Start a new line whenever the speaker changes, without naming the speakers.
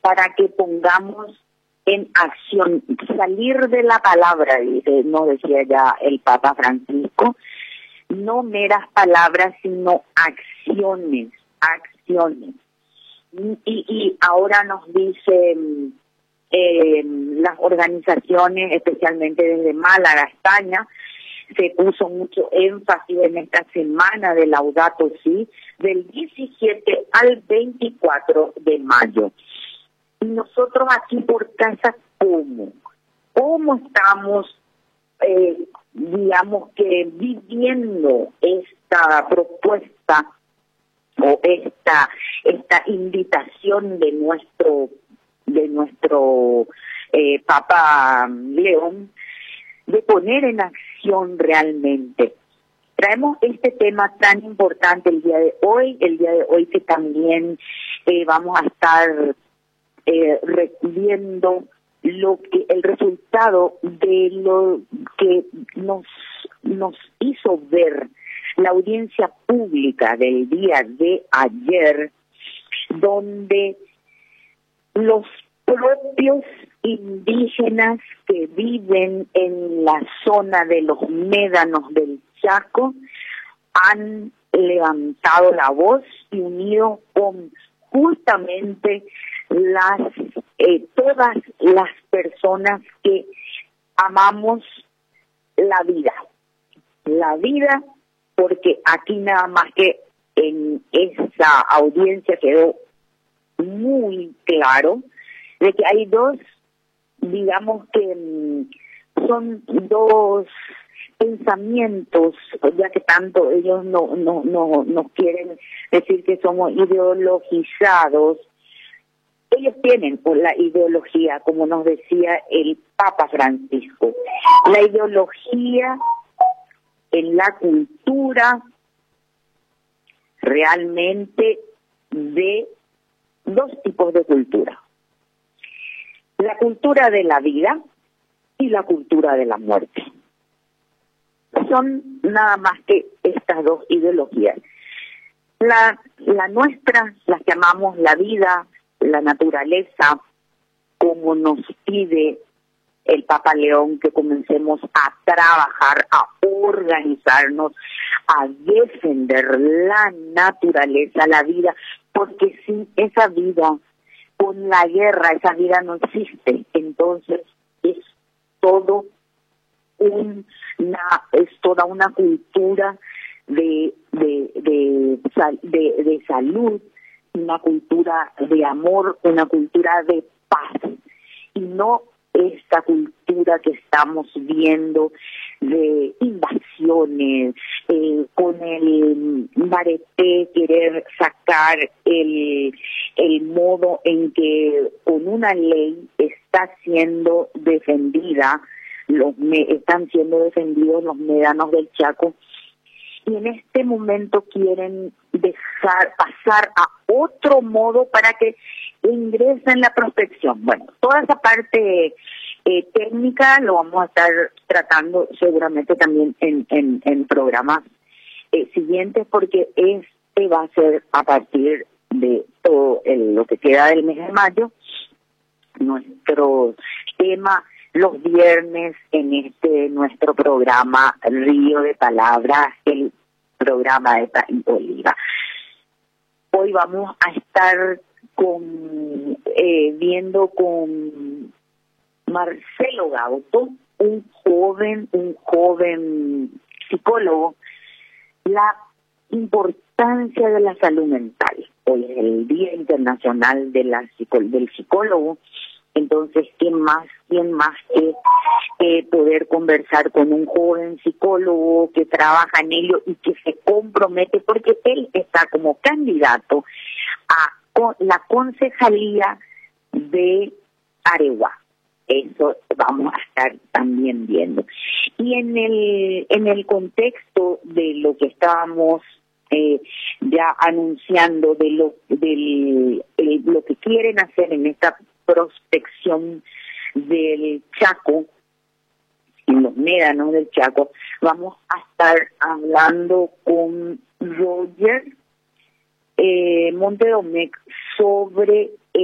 para que pongamos en acción, salir de la palabra, nos decía ya el Papa Francisco, no meras palabras, sino acciones. Y ahora nos dicen las organizaciones, especialmente desde Málaga, España, se puso mucho énfasis en esta semana de Laudato Si, del 17 al 24 de mayo. Y nosotros aquí por casa, ¿cómo estamos, digamos que viviendo esta propuesta o esta invitación de nuestro Papa León, de poner en acción realmente? Traemos este tema tan importante el día de hoy que también vamos a estar viendo el resultado de lo que nos hizo ver la audiencia pública del día de ayer, donde los propios indígenas que viven en la zona de los médanos del Chaco han levantado la voz y unido con justamente todas las personas que amamos la vida, porque aquí nada más que en esa audiencia quedó muy claro de que hay dos, digamos que son dos pensamientos, ya que tanto ellos no quieren decir que somos ideologizados. Ellos tienen la ideología, como nos decía el Papa Francisco, la ideología en la cultura realmente de dos tipos de cultura: la cultura de la vida y la cultura de la muerte. Son nada más que estas dos ideologías. La nuestra, las llamamos la vida, la naturaleza, como nos pide el Papa León, que comencemos a trabajar, a organizarnos, a defender la naturaleza, la vida, porque sin esa vida, con la guerra, esa vida no existe. Entonces es toda una cultura de salud, una cultura de amor, una cultura de paz, y no esta cultura que estamos viendo de invasiones, con el Mareté querer sacar el modo en que con una ley está siendo defendida, están siendo defendidos los médanos del Chaco, y en este momento quieren dejar pasar a otro modo para que ingresen la prospección. Bueno, toda esa parte técnica lo vamos a estar tratando seguramente también en programas siguientes, porque este va a ser a partir de todo lo que queda del mes de mayo nuestro tema los viernes en nuestro programa Río de Palabras, el programa de País Oliva. Hoy vamos a estar viendo con Marcelo Gauto, un joven psicólogo, la importancia de la salud mental. Hoy es el Día Internacional del Psicólogo. Entonces, ¿quién más que poder conversar con un joven psicólogo que trabaja en ello y que se compromete, porque él está como candidato a la concejalía de Areguá? Eso vamos a estar también viendo. Y en el contexto de lo que estábamos ya anunciando de lo que quieren hacer en esta prospección del Chaco, en los médanos del Chaco, vamos a estar hablando con Roger Montedomec sobre